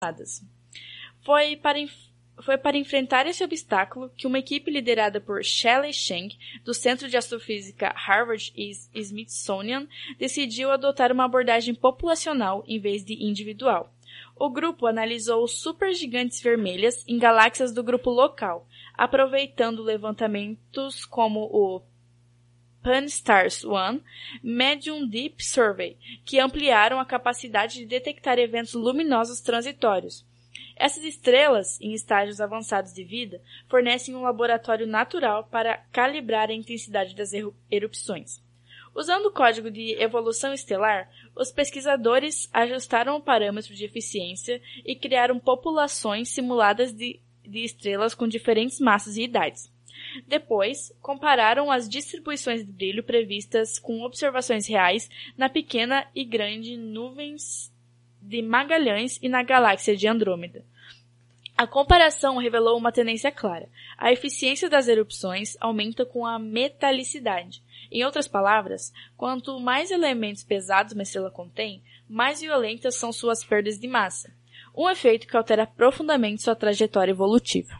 Foi para enfrentar esse obstáculo que uma equipe liderada por Shelley Chang, do Centro de Astrofísica Harvard e Smithsonian, decidiu adotar uma abordagem populacional em vez de individual. O grupo analisou supergigantes vermelhas em galáxias do grupo local, aproveitando levantamentos como o Pan-STARRS-1 Medium Deep Survey, que ampliaram a capacidade de detectar eventos luminosos transitórios. Essas estrelas, em estágios avançados de vida, fornecem um laboratório natural para calibrar a intensidade das erupções. Usando o código de evolução estelar, os pesquisadores ajustaram o parâmetro de eficiência e criaram populações simuladas de estrelas com diferentes massas e idades. Depois, compararam as distribuições de brilho previstas com observações reais na pequena e grande nuvens de Magalhães e na galáxia de Andrômeda. A comparação revelou uma tendência clara. A eficiência das erupções aumenta com a metalicidade. Em outras palavras, quanto mais elementos pesados uma estrela contém, mais violentas são suas perdas de massa. Um efeito que altera profundamente sua trajetória evolutiva.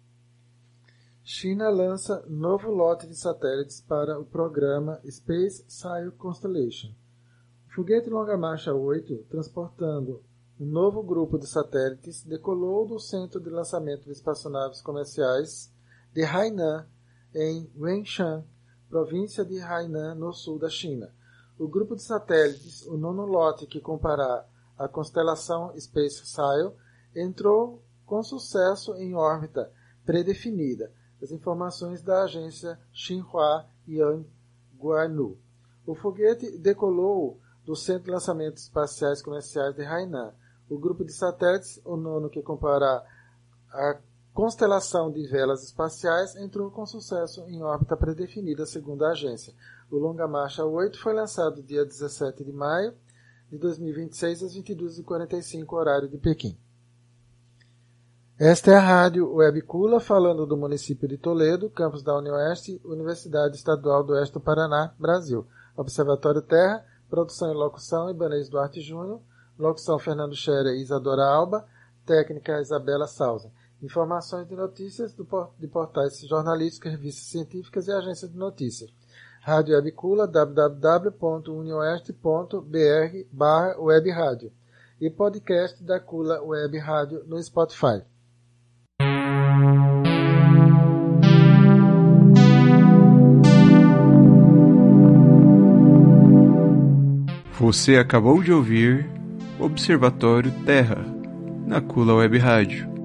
China lança novo lote de satélites para o programa Space Sail Constellation. O foguete Longa Marcha 8, transportando um novo grupo de satélites, decolou do Centro de Lançamento de Espaçonaves Comerciais de Hainan, em Wenshan, província de Hainan, no sul da China. O grupo de satélites, o nono lote que compará a constelação Space Sail, entrou com sucesso em órbita predefinida. As informações da agência Xinhua Yanguanu. O foguete decolou do Centro de Lançamentos Espaciais Comerciais de Hainan. O grupo de satélites, o nono que compará a constelação de velas espaciais, entrou com sucesso em órbita predefinida, segundo a agência. O Longa Marcha 8 foi lançado dia 17 de maio de 2026, às 22h45, horário de Pequim. Esta é a Rádio Web Cula, falando do município de Toledo, campus da UniOeste, Universidade Estadual do Oeste do Paraná, Brasil. Observatório Terra, produção e locução, Ibanez Duarte Júnior, locução Fernando Scherer e Isadora Alba, técnica Isabela Sausa. Informações de notícias de portais jornalísticos, revistas científicas e agências de notícias. Rádio Web Cula, www.unioeste.br/webradio. E podcast da Cula Web Rádio no Spotify. Você acabou de ouvir Observatório Terra, na Cula Web Rádio.